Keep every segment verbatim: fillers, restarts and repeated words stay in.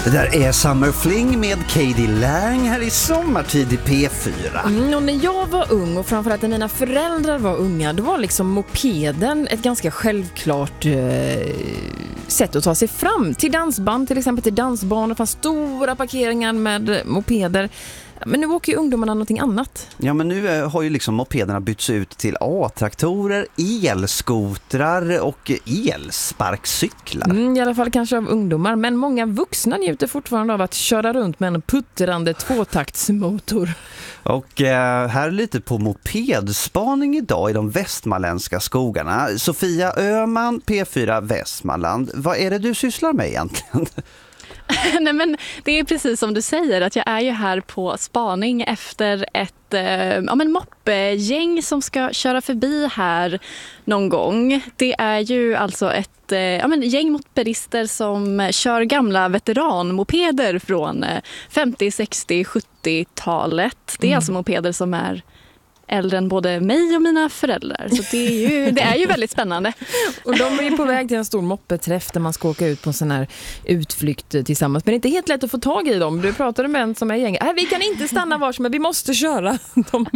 Det där är Summer Fling med Katie Lang här i Sommartid i P fyra. Mm, och när jag var ung och framförallt när mina föräldrar var unga, då var liksom mopeden ett ganska självklart eh, sätt att ta sig fram. Till dansband, till exempel till dansbanor, fanns stora parkeringar med mopeder. Men nu åker ju ungdomarna någonting annat. Ja, men nu eh, har ju liksom mopederna bytts ut till A-traktorer, elskotrar och elsparkcyklar. Mm, I alla fall kanske av ungdomar. Men många vuxna njuter fortfarande av att köra runt med en puttrande tvåtaktsmotor. Och eh, här lite på mopedspaning idag i de västmanländska skogarna. Sofia Öhman, P fyra Västmanland. Vad är det du sysslar med egentligen? Nej, men det är precis som du säger, att jag är ju här på spaning efter ett eh, ja, men moppegäng som ska köra förbi här någon gång. Det är ju alltså ett eh, ja, men gäng mopedister som kör gamla veteranmopeder från eh, femtio, sextio, sjuttiotalet. Det är mm. alltså mopeder som är äldre än både mig och mina föräldrar. Så det är ju, det är ju väldigt spännande. Och de är på väg till en stor moppeträff där man ska åka ut på en sån här utflykt tillsammans. Men det är inte helt lätt att få tag i dem. Du pratade med en som är gäng. Äh, vi kan inte stanna var som men vi måste köra. De...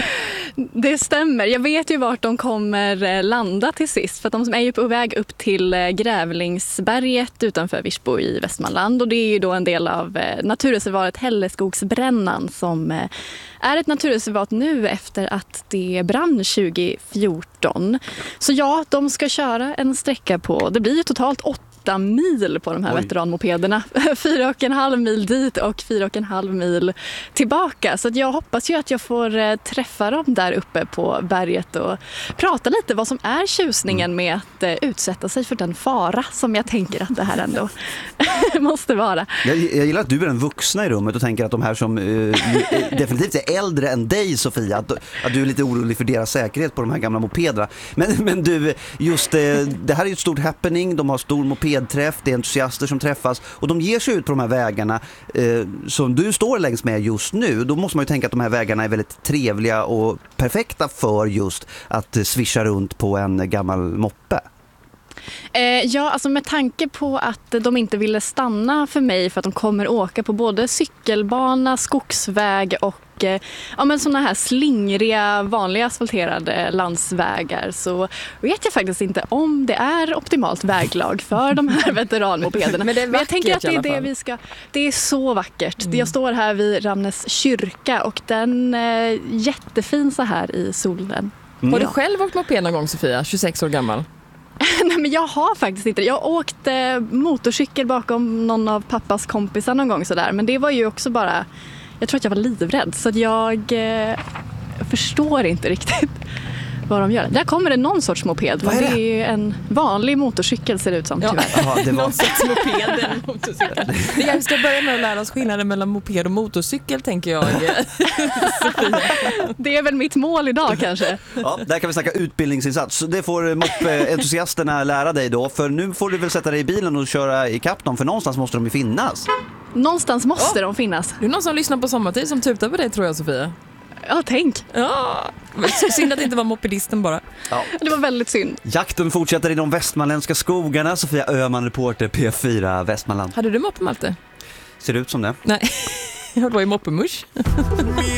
Det stämmer. Jag vet ju vart de kommer landa till sist. För att de är ju på väg upp till Grävlingsberget utanför Virsbo i Västmanland. Och det är ju då en del av naturreservatet Hälleskogsbrännan som är ett naturreservat nu efter att det brann tjugo fjorton. Så ja, de ska köra en sträcka på, det blir ju totalt åtta mil på de här Oj. veteranmopederna. Fyra och en halv mil dit och fyra och en halv mil tillbaka. Så jag hoppas ju att jag får träffa dem där uppe på berget och prata lite vad som är tjusningen med att utsätta sig för den fara som jag tänker att det här ändå måste vara. Jag, jag gillar att du är den vuxna i rummet och tänker att de här som uh, definitivt är äldre än dig, Sofia, att, att du är lite orolig för deras säkerhet på de här gamla mopederna. Men, men du, just uh, det här är ju ett stort happening, de har stor mopedträff, det är entusiaster som träffas och de ger sig ut på de här vägarna uh, som du står längs med just nu. Då måste man ju tänka att de här vägarna är väldigt trevliga och perfekta för just att uh, svischa runt på en gammal moppe. Eh, ja, alltså med tanke på att de inte ville stanna för mig för att de kommer åka på både cykelbana, skogsväg och eh, ja, men såna här slingriga, vanliga asfalterade landsvägar, så vet jag faktiskt inte om det är optimalt väglag för de här veteranmopederna. Men, det är men jag tänker att det är det vi ska... Det är så vackert. Mm. Jag står här vid Ramnes kyrka och den är eh, jättefin så här i solen. Mm. Har du själv åkt moped någon gång, Sofia? tjugosex år gammal. Nej, men jag har faktiskt inte. Jag åkte motorcykel bakom någon av pappas kompisar någon gång sådär. Men det var ju också bara... Jag tror att jag var livrädd. Så att jag eh, förstår inte riktigt vad de gör. Där kommer det någon sorts moped. Vad är det? Det är ju en vanlig motorcykel ser det ut som, ja. tyvärr. Aha, det var... någon sorts moped eller motorcykel. Vi ska börja med att lära oss skillnaden mellan moped och motorcykel, tänker jag. Det är väl mitt mål idag kanske. Ja, där kan vi snacka utbildningsinsats. Det får moppe-entusiasterna lära dig då. För nu får du väl sätta dig i bilen och köra i kapp dem. För någonstans måste de ju finnas. Någonstans måste ja. de finnas. Det är någon som lyssnar på Sommartid som tutar på dig, tror jag, Sofia. Ja, tänk. Ja, så synd att det inte var mopedisten bara. Ja. Det var väldigt synd. Jakten fortsätter i de västmanländska skogarna. Sofia Öhman, reporter, P fyra Västmanland. Hade du moppe, Malte? Ser det ut som det? Nej, jag var i moppemusch.